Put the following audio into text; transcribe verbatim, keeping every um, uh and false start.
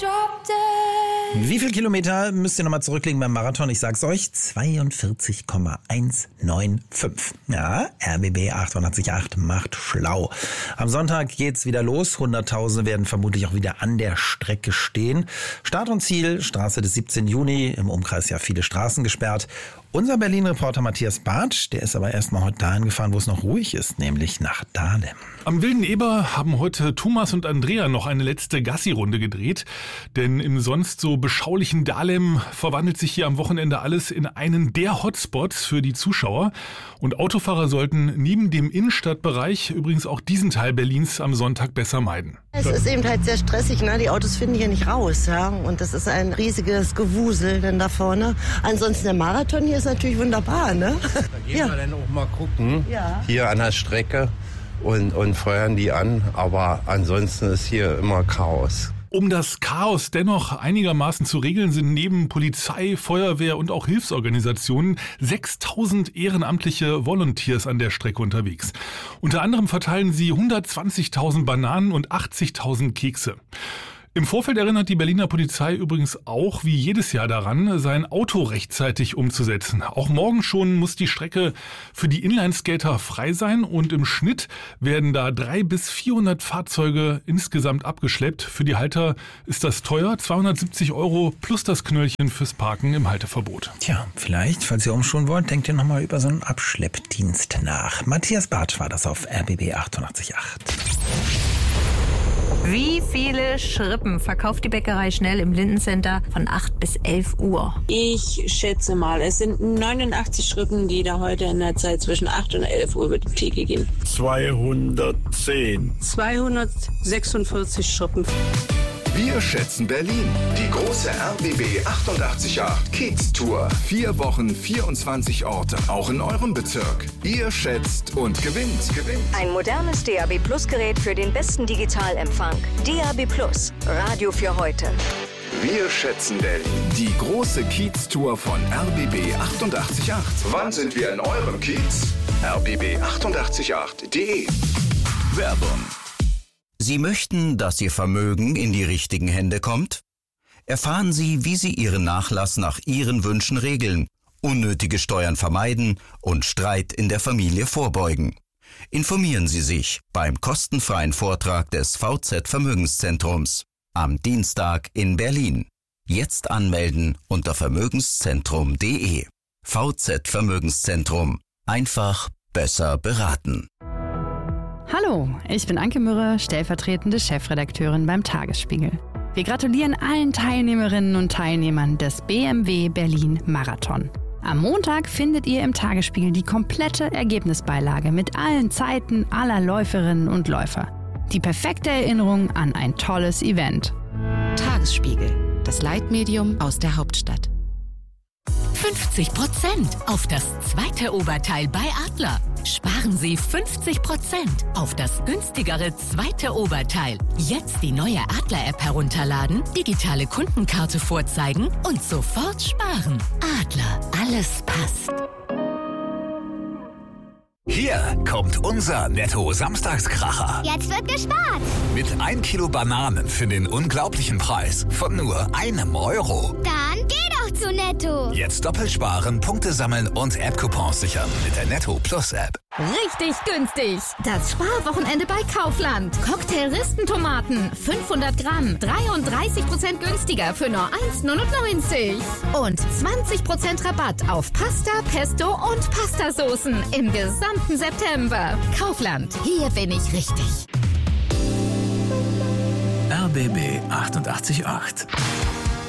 Wie viel Kilometer müsst ihr nochmal zurücklegen beim Marathon? Ich sag's euch, zweiundvierzig Komma hundertfünfundneunzig. Ja, R B B achtundachtzig Komma acht macht schlau. Am Sonntag geht's wieder los. Hunderttausende werden vermutlich auch wieder an der Strecke stehen. Start und Ziel, Straße des siebzehnten Juni. Im Umkreis ja viele Straßen gesperrt. Unser Berlin-Reporter Matthias Bartsch, der ist aber erstmal heute dahin gefahren, wo es noch ruhig ist, nämlich nach Dahlem. Am Wilden Eber haben heute Thomas und Andrea noch eine letzte Gassi-Runde gedreht. Denn im sonst so beschaulichen Dahlem verwandelt sich hier am Wochenende alles in einen der Hotspots für die Zuschauer. Und Autofahrer sollten neben dem Innenstadtbereich übrigens auch diesen Teil Berlins am Sonntag besser meiden. Es ist eben halt sehr stressig, ne? Die Autos finden hier nicht raus, ja. Und das ist ein riesiges Gewusel denn da vorne. Ansonsten der Marathon hier ist natürlich wunderbar, ne? Da gehen ja. wir dann auch mal gucken, ja. hier an der Strecke und, und feuern die an. Aber ansonsten ist hier immer Chaos. Um das Chaos dennoch einigermaßen zu regeln, sind neben Polizei, Feuerwehr und auch Hilfsorganisationen sechstausend ehrenamtliche Volunteers an der Strecke unterwegs. Unter anderem verteilen sie hundertzwanzigtausend Bananen und achtzigtausend Kekse. Im Vorfeld erinnert die Berliner Polizei übrigens auch wie jedes Jahr daran, sein Auto rechtzeitig umzusetzen. Auch morgen schon muss die Strecke für die Inlineskater frei sein und im Schnitt werden da drei bis vierhundert Fahrzeuge insgesamt abgeschleppt. Für die Halter ist das teuer, zweihundertsiebzig Euro plus das Knöllchen fürs Parken im Halteverbot. Tja, vielleicht, falls ihr umschulen wollt, denkt ihr nochmal über so einen Abschleppdienst nach. Matthias Bartsch war das auf R B B achtundachtzig Komma acht. Wie viele Schrippen verkauft die Bäckerei Schnell im Lindencenter von acht bis elf Uhr? Ich schätze mal, es sind neunundachtzig Schrippen, die da heute in der Zeit zwischen acht und elf Uhr über die Theke gehen. zweihundertzehn. zweihundertsechsundvierzig Schrippen. Wir schätzen Berlin. Die große R B B achtundachtzig Komma acht Kiez Tour. Vier Wochen, vierundzwanzig Orte, auch in eurem Bezirk. Ihr schätzt und gewinnt. gewinnt. Ein modernes D A B Plus Gerät für den besten Digitalempfang. D A B Plus, Radio für heute. Wir schätzen Berlin. Die große Kiez Tour von R B B achtundachtzig Komma acht. Wann sind wir in eurem Kiez? R B B achtundachtzig Komma acht Punkt de. Werbung. Sie möchten, dass Ihr Vermögen in die richtigen Hände kommt? Erfahren Sie, wie Sie Ihren Nachlass nach Ihren Wünschen regeln, unnötige Steuern vermeiden und Streit in der Familie vorbeugen. Informieren Sie sich beim kostenfreien Vortrag des V Z Vermögenszentrums am Dienstag in Berlin. Jetzt anmelden unter vermögenszentrum punkt de. V Z Vermögenszentrum. Einfach besser beraten. Hallo, ich bin Anke Mürre, stellvertretende Chefredakteurin beim Tagesspiegel. Wir gratulieren allen Teilnehmerinnen und Teilnehmern des B M W Berlin Marathon. Am Montag findet ihr im Tagesspiegel die komplette Ergebnisbeilage mit allen Zeiten aller Läuferinnen und Läufer. Die perfekte Erinnerung an ein tolles Event. Tagesspiegel, das Leitmedium aus der Hauptstadt. fünfzig Prozent auf das zweite Oberteil bei Adler. Sparen Sie fünfzig Prozent auf das günstigere zweite Oberteil. Jetzt die neue Adler-App herunterladen, digitale Kundenkarte vorzeigen und sofort sparen. Adler, alles passt. Hier kommt unser Netto-Samstagskracher. Jetzt wird gespart. Mit ein Kilo Bananen für den unglaublichen Preis von nur einem Euro. Dann geh doch zu Netto. Jetzt doppelt sparen, Punkte sammeln und App-Coupons sichern mit der Netto Plus App. Richtig günstig. Das Sparwochenende bei Kaufland. Cocktail-Ristentomaten, fünfhundert Gramm, dreiunddreißig Prozent günstiger für nur eins neunundneunzig. Und zwanzig Prozent Rabatt auf Pasta, Pesto und Pastasoßen im gesamten September. Kaufland, hier bin ich richtig. R B B achtundachtzig Komma acht.